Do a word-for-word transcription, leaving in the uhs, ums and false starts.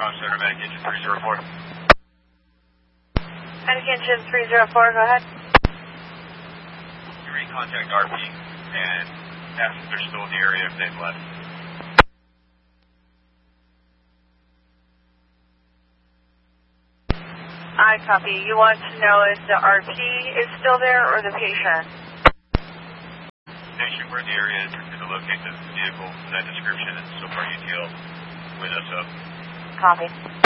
Comm Center, Medic Engine three zero four. Medic Engine three zero four, go ahead. You recontact R P and ask if they're still in the area if they've left. I copy. You want to know if the R P is still there or the patient? Patient, we're in the area to locate the vehicle, that description, and so far you deal with us up. Copy.